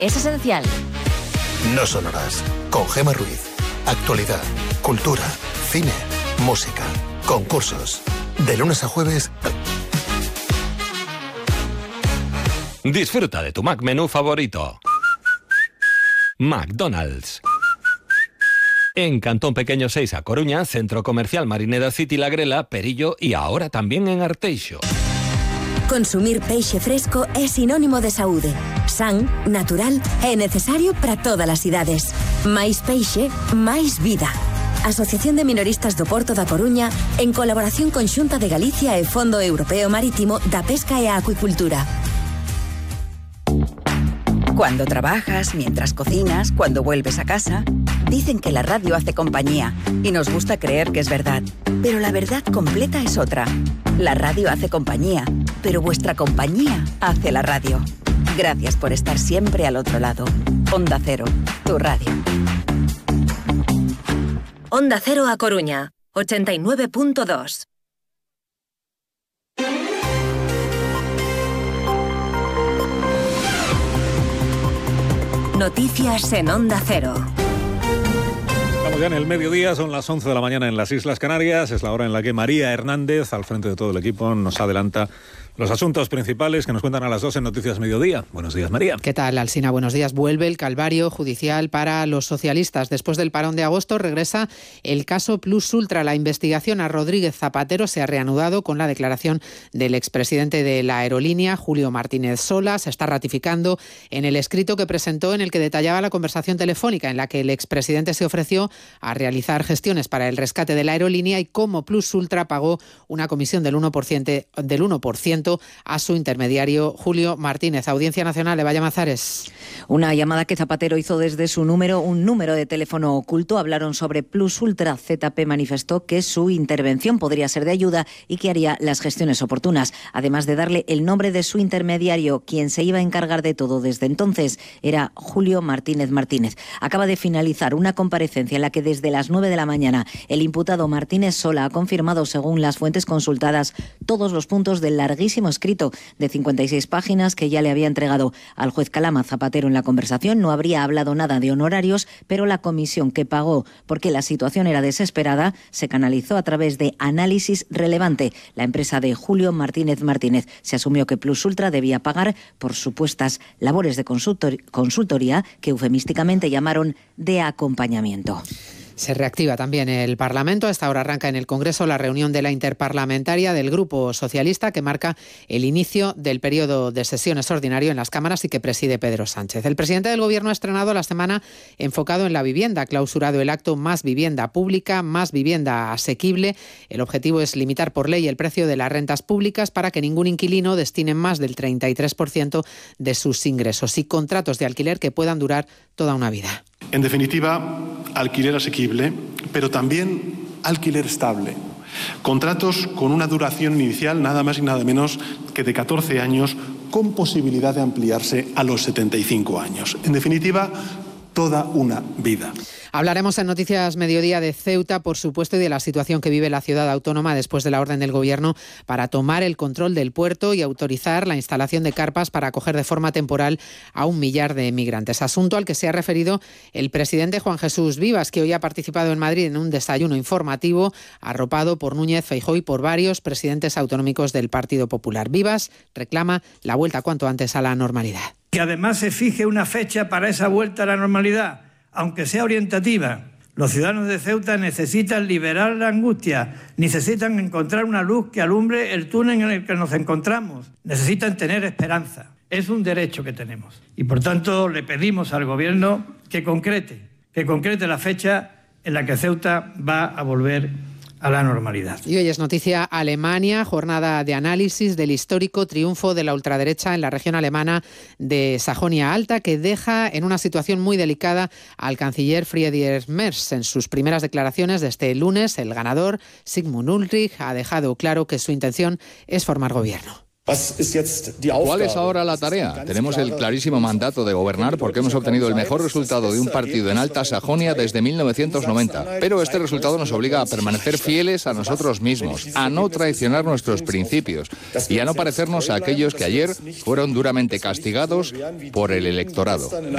es esencial. No son horas. Con Gemma Ruiz. Actualidad, cultura, cine, música, concursos. De lunes a jueves. Disfruta de tu Mac menú favorito. McDonald's. En Cantón Pequeño 6 a Coruña, Centro Comercial Marineda City La Grela, Perillo y ahora también en Arteixo. Consumir peixe fresco é sinónimo de saúde. San, natural e necesario para todas as idades. Máis peixe, máis vida. Asociación de Minoristas do Porto da Coruña, en colaboración con Xunta de Galicia e Fondo Europeo Marítimo da Pesca e a Acuicultura. Cuando trabajas, mientras cocinas, cuando vuelves a casa, dicen que la radio hace compañía y nos gusta creer que es verdad. Pero la verdad completa es otra. La radio hace compañía, pero vuestra compañía hace la radio. Gracias por estar siempre al otro lado. Onda Cero, tu radio. Onda Cero a Coruña, 89.2. Noticias en Onda Cero. Estamos ya en el mediodía, son las 11 de la mañana en las Islas Canarias. Es la hora en la que María Hernández, al frente de todo el equipo, nos adelanta los asuntos principales que nos cuentan a las 2 en Noticias Mediodía. Buenos días, María. ¿Qué tal, Alsina? Buenos días. Vuelve el calvario judicial para los socialistas. Después del parón de agosto regresa el caso Plus Ultra. La investigación a Rodríguez Zapatero se ha reanudado con la declaración del expresidente de la aerolínea, Julio Martínez Sola. Se está ratificando en el escrito que presentó en el que detallaba la conversación telefónica en la que el expresidente se ofreció a realizar gestiones para el rescate de la aerolínea y cómo Plus Ultra pagó una comisión del 1% a su intermediario Julio Martínez. Audiencia Nacional, Eva Llamazares. Una llamada que Zapatero hizo desde su número, un número de teléfono oculto. Hablaron sobre Plus Ultra. ZP manifestó que su intervención podría ser de ayuda y que haría las gestiones oportunas, además de darle el nombre de su intermediario. Quien se iba a encargar de todo desde entonces era Julio Martínez Martínez. Acaba de finalizar una comparecencia en la que desde las 9 de la mañana el imputado Martínez Sola ha confirmado, según las fuentes consultadas, todos los puntos del larguísimo escrito de 56 páginas que ya le había entregado al juez Calama. Zapatero en la conversación no habría hablado nada de honorarios, pero la comisión que pagó porque la situación era desesperada se canalizó a través de Análisis Relevante, la empresa de Julio Martínez Martínez. Se asumió que Plus Ultra debía pagar por supuestas labores de consultoría que eufemísticamente llamaron de acompañamiento. Se reactiva también el Parlamento. A esta hora arranca en el Congreso la reunión de la Interparlamentaria del Grupo Socialista que marca el inicio del periodo de sesiones ordinario en las cámaras y que preside Pedro Sánchez. El presidente del Gobierno ha estrenado la semana enfocado en la vivienda. Ha clausurado el acto Más vivienda pública, más vivienda asequible. El objetivo es limitar por ley el precio de las rentas públicas para que ningún inquilino destine más del 33% de sus ingresos y contratos de alquiler que puedan durar toda una vida. En definitiva, alquiler asequible, pero también alquiler estable. Contratos con una duración inicial nada más y nada menos que de 14 años, con posibilidad de ampliarse a los 75 años. En definitiva, toda una vida. Hablaremos en Noticias Mediodía de Ceuta, por supuesto, y de la situación que vive la ciudad autónoma después de la orden del Gobierno para tomar el control del puerto y autorizar la instalación de carpas para acoger de forma temporal a 1 millar de migrantes. Asunto al que se ha referido el presidente Juan Jesús Vivas, que hoy ha participado en Madrid en un desayuno informativo arropado por Núñez Feijóo y por varios presidentes autonómicos del Partido Popular. Vivas reclama la vuelta cuanto antes a la normalidad. Que además se fije una fecha para esa vuelta a la normalidad, aunque sea orientativa. Los ciudadanos de Ceuta necesitan liberar la angustia, necesitan encontrar una luz que alumbre el túnel en el que nos encontramos, necesitan tener esperanza. Es un derecho que tenemos. Y por tanto le pedimos al Gobierno que concrete la fecha en la que Ceuta va a volver a la normalidad. Y hoy es noticia Alemania, jornada de análisis del histórico triunfo de la ultraderecha en la región alemana de Sajonia Alta, que deja en una situación muy delicada al canciller Friedrich Merz. En sus primeras declaraciones de este lunes, el ganador, Sigmund Ulrich, ha dejado claro que su intención es formar gobierno. ¿Cuál es ahora la tarea? Tenemos el clarísimo mandato de gobernar porque hemos obtenido el mejor resultado de un partido en Alta Sajonia desde 1990. Pero este resultado nos obliga a permanecer fieles a nosotros mismos, a no traicionar nuestros principios y a no parecernos a aquellos que ayer fueron duramente castigados por el electorado.